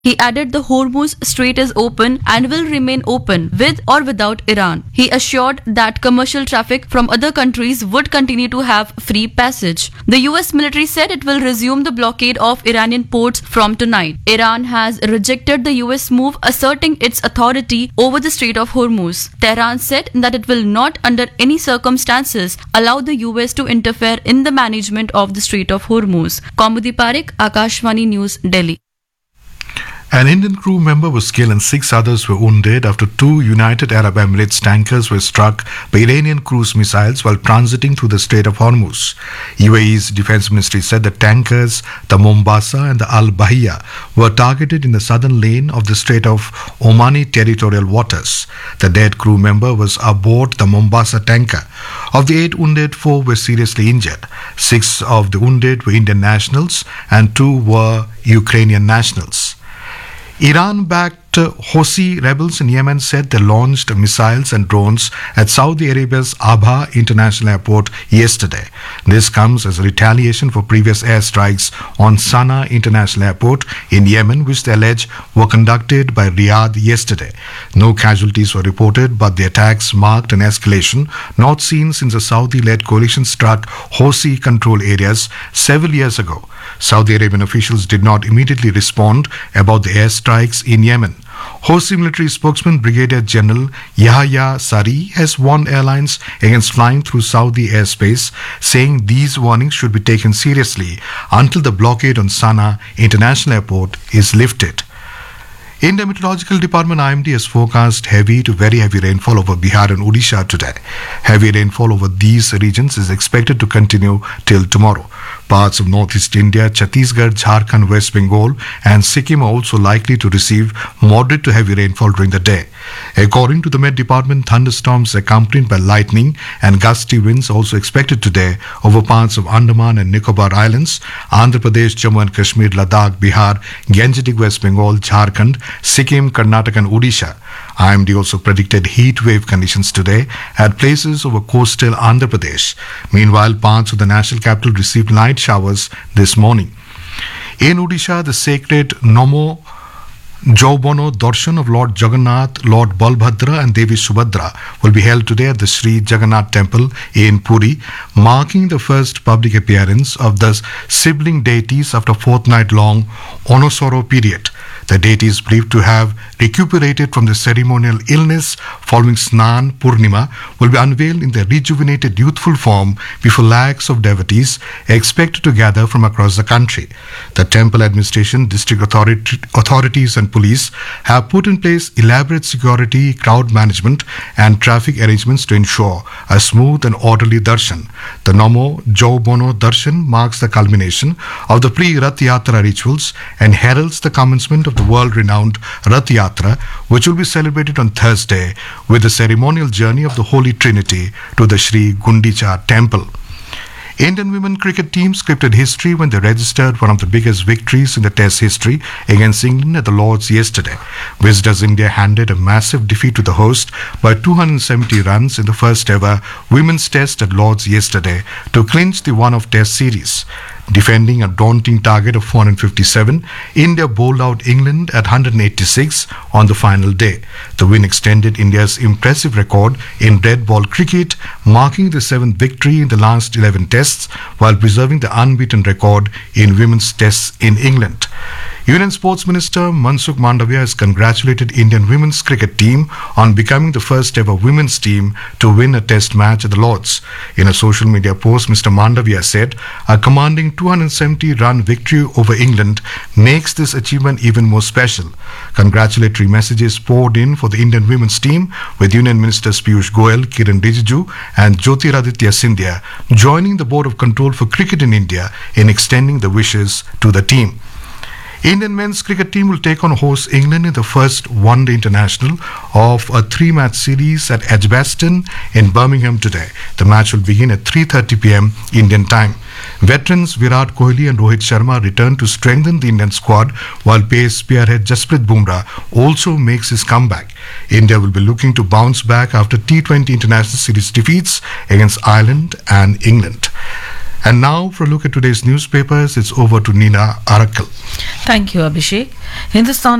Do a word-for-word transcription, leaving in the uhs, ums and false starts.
He added the Hormuz Strait is open and will remain open with or without Iran. He assured that commercial traffic from other countries would continue to have free passage. The U S military said it will resume the blockade of Iranian ports from tonight. Iran has rejected the U S move, asserting its authority over the Strait of Hormuz. Tehran said that it will not, under any circumstances, allow the U S to interfere in the management of the Strait of Hormuz. Kaumudi Parekh, Akashvani News, Delhi. An Indian crew member was killed and six others were wounded after two United Arab Emirates tankers were struck by Iranian cruise missiles while transiting through the Strait of Hormuz. U A E's defense ministry said the tankers, the Mombasa and the Al Bahia, were targeted in the southern lane of the Strait of Omani territorial waters. The dead crew member was aboard the Mombasa tanker. Of the eight wounded, four were seriously injured. Six of the wounded were Indian nationals and two were Ukrainian nationals. Iran-backed Houthi rebels in Yemen said they launched missiles and drones at Saudi Arabia's Abha International Airport yesterday. This comes as a retaliation for previous airstrikes on Sana'a International Airport in Yemen, which they allege were conducted by Riyadh yesterday. No casualties were reported, but the attacks marked an escalation not seen since the Saudi-led coalition struck Houthi control areas several years ago. Saudi Arabian officials did not immediately respond about the airstrikes in Yemen. Houthi military spokesman Brigadier General Yahya Sari has warned airlines against flying through Saudi airspace, saying these warnings should be taken seriously until the blockade on Sana'a International Airport is lifted. India Meteorological Department I M D has forecast heavy to very heavy rainfall over Bihar and Odisha today. Heavy rainfall over these regions is expected to continue till tomorrow. Parts of northeast India, Chhattisgarh, Jharkhand, West Bengal and Sikkim are also likely to receive moderate to heavy rainfall during the day. According to the Met Department, thunderstorms accompanied by lightning and gusty winds are also expected today over parts of Andaman and Nicobar Islands, Andhra Pradesh, Jammu and Kashmir, Ladakh, Bihar, Gangetic West Bengal, Jharkhand, Sikkim, Karnataka and Odisha. I M D also predicted heat wave conditions today at places over coastal Andhra Pradesh. Meanwhile, parts of the national capital received light showers this morning. In Odisha, the sacred Nomo Jaubono Darshan of Lord Jagannath, Lord Balbhadra and Devi Subhadra will be held today at the Sri Jagannath Temple in Puri, marking the first public appearance of the sibling deities after a fortnight-long Onosoro period. The deity is believed to have recuperated from the ceremonial illness following Snan Purnima, will be unveiled in their rejuvenated youthful form before lakhs of devotees expected to gather from across the country. The temple administration, district authority, authorities and police have put in place elaborate security, crowd management and traffic arrangements to ensure a smooth and orderly darshan. The Namo Jaubono Darshan marks the culmination of the pre-Rath Yatra rituals and heralds the commencement of the world-renowned Rath Yatra, which will be celebrated on Thursday with the ceremonial journey of the Holy Trinity to the Sri Gundicha Temple. Indian women cricket team scripted history when they registered one of the biggest victories in the Test history against England at the Lords yesterday. Visitors India handed a massive defeat to the host by two hundred seventy runs in the first ever women's Test at Lords yesterday to clinch the one-off Test series. Defending a daunting target of four hundred fifty-seven, India bowled out England at one hundred eighty-six on the final day. The win extended India's impressive record in red ball cricket, marking the seventh victory in the last eleven tests while preserving the unbeaten record in women's tests in England. Union Sports Minister Mansukh Mandavia has congratulated Indian women's cricket team on becoming the first ever women's team to win a test match at the Lords. In a social media post, Mister Mandavia said a commanding two hundred seventy run victory over England makes this achievement even more special. Congratulatory messages poured in for the Indian women's team, with Union Ministers Piyush Goyal, Kiran Rijiju and Jyotiraditya Scindia joining the Board of Control for Cricket in India in extending the wishes to the team. Indian men's cricket team will take on host England in the first one-day international of a three-match series at Edgbaston in Birmingham today. The match will begin at three thirty p m Indian time. Veterans Virat Kohli and Rohit Sharma return to strengthen the Indian squad, while pace spearhead Jasprit Bumrah also makes his comeback. India will be looking to bounce back after T twenty international series defeats against Ireland and England. And now for a look at today's newspapers, it's over to Nina Arakal. Thank you, Abhishek. Hindustan